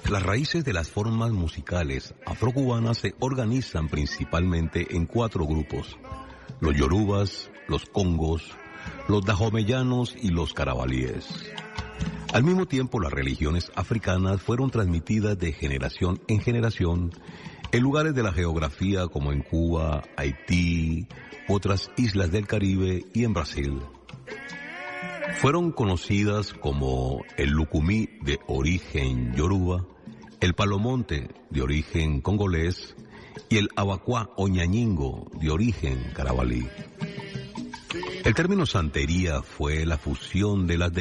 Las raíces de las formas musicales afrocubanas se organizan principalmente en 4 grupos: los yorubas, los congos, los dajomeyanos y los carabalíes. Al mismo tiempo, las religiones africanas fueron transmitidas de generación en generación en lugares de la geografía como en Cuba, Haití, otras islas del Caribe y en Brasil. Fueron conocidas como el lucumí, de origen yoruba, el palomonte, de origen congolés, y el abacuá o ñañingo, de origen carabalí. El término santería fue la fusión de las